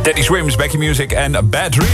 Teddy Swims, Becky Music en Bad Dreams.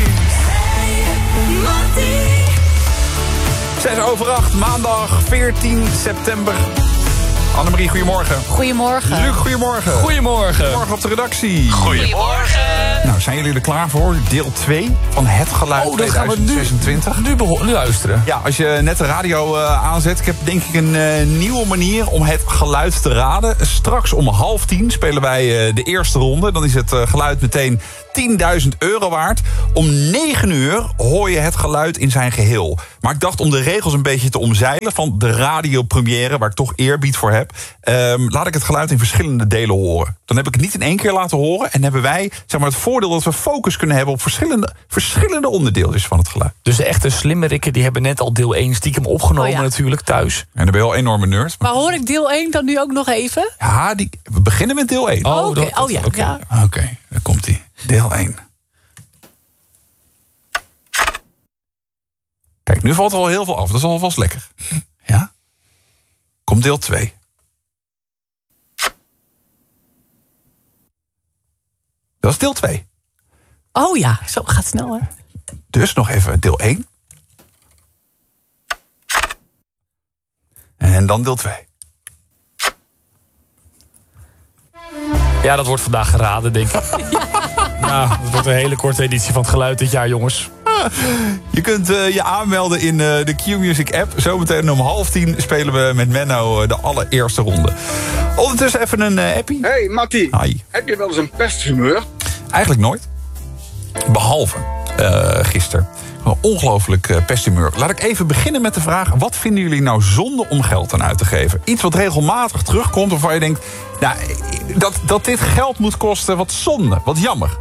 6:08, maandag 14 september. Annemarie, goedemorgen. Goedemorgen. Luc, goedemorgen. Goedemorgen. Morgen op de redactie. Goedemorgen. Nou, zijn jullie er klaar voor? Deel 2 van Het Geluid 2026. Nu luisteren. Ja, als je net de radio aanzet. Ik heb denk ik een nieuwe manier om het geluid te raden. Straks om 9:30 spelen wij de eerste ronde. Dan is het geluid meteen €10.000 waard. Om 9:00 hoor je het geluid in zijn geheel. Maar ik dacht om de regels een beetje te omzeilen van de radiopremière, waar ik toch eerbied voor heb, laat ik het geluid in verschillende delen horen. Dan heb ik het niet in één keer laten horen en hebben wij zeg maar, het voordeel dat we focus kunnen hebben op verschillende onderdeeltjes van het geluid. Dus de echte slimmerikken die hebben net al deel 1 stiekem opgenomen natuurlijk thuis. En dan ben je al enorme nerd. Maar hoor ik deel 1 dan nu ook nog even? Ja, we beginnen met deel 1. Oké, Daar komt hij. Deel 1. Kijk, nu valt er al heel veel af. Dat is alvast lekker. Ja? Komt deel 2. Dat is deel 2. Oh ja, zo gaat het snel hè. Dus nog even deel 1. En dan deel 2. Ja, dat wordt vandaag geraden, denk ik. Nou, dat wordt een hele korte editie van het geluid dit jaar, jongens. Je kunt je aanmelden in de Q-Music app. Zometeen om 9:30 spelen we met Menno de allereerste ronde. Ondertussen even een appie. Hey Mattie, Hi. heb je wel eens een pesthumeur? Eigenlijk nooit. Behalve gisteren. Een ongelooflijk pesthumeur. Laat ik even beginnen met de vraag: wat vinden jullie nou zonde om geld aan uit te geven? Iets wat regelmatig terugkomt waarvan je denkt, nou, dat dit geld moet kosten, wat zonde, wat jammer.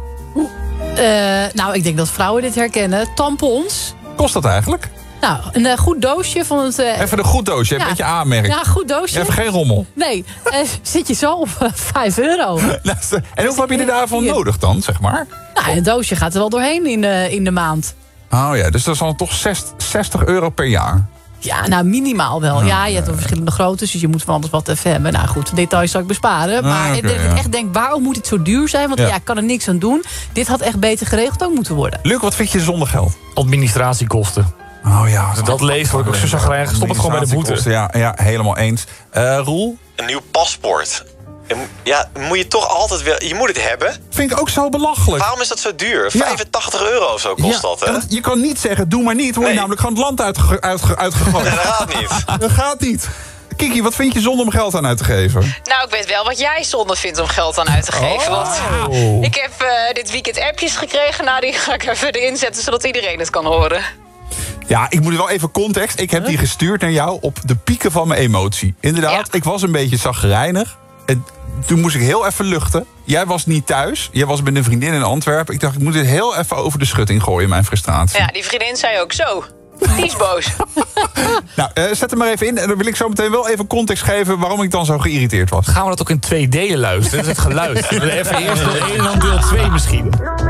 Nou, ik denk dat vrouwen dit herkennen. Tampons. Kost dat eigenlijk? Nou, een goed doosje van het... Even een goed doosje, een beetje aanmerk. Ja, een goed doosje. Even geen rommel. Nee, zit je zo op €5. En hoeveel heb je er daarvan nodig dan, zeg maar? Nou, een doosje gaat er wel doorheen in de maand. Oh ja, dus dat is dan toch €60 per jaar? Ja, nou minimaal wel. Ja, je hebt verschillende groottes, dus je moet van alles wat even hebben. Nou goed, details zal ik besparen. Maar ik echt denk, waarom moet het zo duur zijn? Want ik kan er niks aan doen. Dit had echt beter geregeld ook moeten worden. Luc, wat vind je zonder geld? Administratiekosten. Oh ja. Dat leest word ik ook zo zagrijnig. Stop het gewoon bij de boete. Ja, helemaal eens. Roel? Een nieuw paspoort. Ja, moet je toch altijd weer... Je moet het hebben. Vind ik ook zo belachelijk. Waarom is dat zo duur? €85 of zo kost dat, hè? Je kan niet zeggen, doe maar niet. Word je namelijk gewoon het land uitgegooid. Nee, dat gaat niet. Dat gaat niet. Kiki, wat vind je zonde om geld aan uit te geven? Nou, ik weet wel wat jij zonde vindt om geld aan uit te geven. Want ik heb dit weekend appjes gekregen. Nou, die ga ik even erin zetten, zodat iedereen het kan horen. Ja, ik moet wel even context. Ik heb die gestuurd naar jou op de pieken van mijn emotie. Inderdaad, ik was een beetje chagrijnig. En toen moest ik heel even luchten. Jij was niet thuis. Jij was met een vriendin in Antwerpen. Ik dacht, ik moet dit heel even over de schutting gooien, mijn frustratie. Ja, die vriendin zei ook zo. Die is boos. Nou, zet hem maar even in. En dan wil ik zo meteen wel even context geven waarom ik dan zo geïrriteerd was. Gaan we dat ook in 2 delen luisteren? Dat is het geluid. Even eerst deel 1 en dan deel 2 misschien.